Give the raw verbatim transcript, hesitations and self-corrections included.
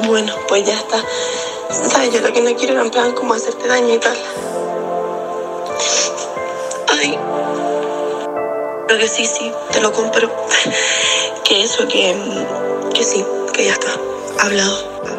Bueno, pues ya está. ¿Sabes? Yo lo que no quiero era en plan como hacerte daño y tal. Ay. Creo que sí, sí, te lo compro. Que eso, que, que sí, que ya está. Hablado.